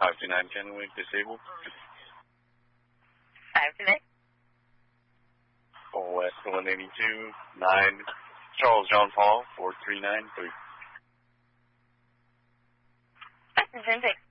529 Kennewick, disabled. 529. West 182, 9, Charles John Paul, 4393. 526.